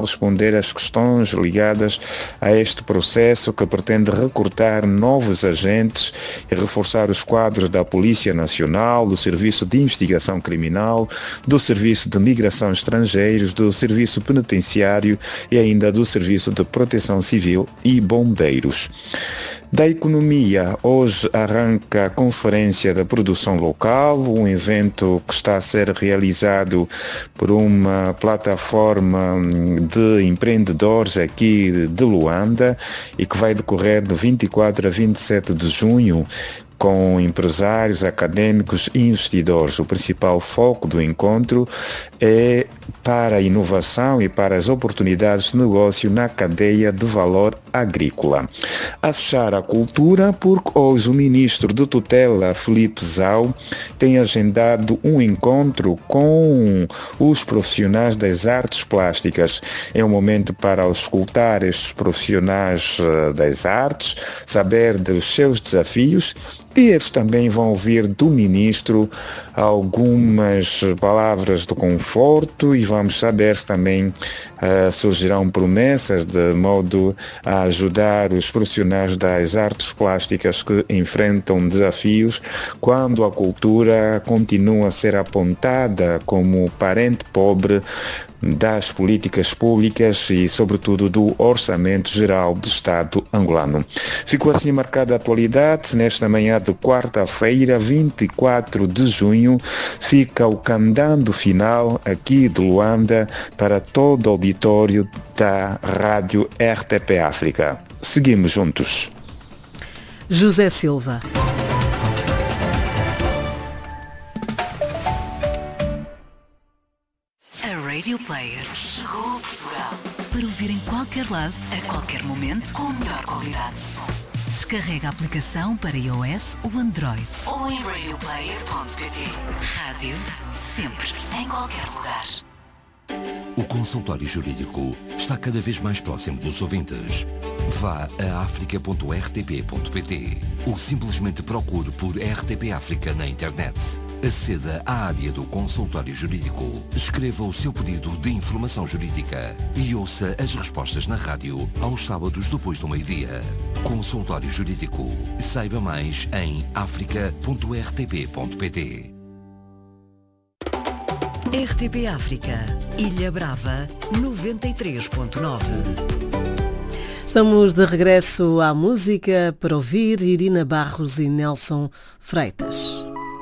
responder às questões ligadas a este processo que pretende recrutar novos agentes e reforçar os quadros da Polícia Nacional, do Serviço de Investigação Criminal, do Serviço de Migração Estrangeiros, do Serviço Penitenciário e ainda do Serviço de Proteção Civil e Bombeiros. Da economia, hoje arranca a Conferência da Produção Local, um evento que está a ser realizado por uma plataforma de empreendedores aqui de Luanda e que vai decorrer de 24 a 27 de junho, com empresários, acadêmicos e investidores. O principal foco do encontro é para a inovação e para as oportunidades de negócio na cadeia de valor agrícola. A fechar a cultura, porque hoje o ministro de tutela, Filipe Zau, tem agendado um encontro com os profissionais das artes plásticas. É um momento para auscultar estes profissionais das artes, saber dos seus desafios, e eles também vão ouvir do ministro algumas palavras de conforto e vamos saber se também surgirão promessas de modo a ajudar os profissionais das artes plásticas que enfrentam desafios quando a cultura continua a ser apontada como parente pobre das políticas públicas e, sobretudo, do Orçamento Geral do Estado angolano. Ficou assim marcada a atualidade. Nesta manhã de quarta-feira, 24 de junho, fica o candando final aqui de Luanda para todo o auditório da Rádio RTP África. Seguimos juntos. José Silva. Radio Player chegou a Portugal para ouvir em qualquer lado, a qualquer momento, com a melhor qualidade de som. Descarrega a aplicação para iOS ou Android ou em radioplayer.pt. Rádio sempre, em qualquer lugar. O consultório jurídico está cada vez mais próximo dos ouvintes. Vá a africa.rtp.pt ou simplesmente procure por RTP África na internet. Aceda à área do consultório jurídico, escreva o seu pedido de informação jurídica e ouça as respostas na rádio aos sábados depois do meio-dia. Consultório Jurídico. Saiba mais em africa.rtp.pt. RTP África, Ilha Brava, 93.9. Estamos de regresso à música para ouvir Irina Barros e Nelson Freitas.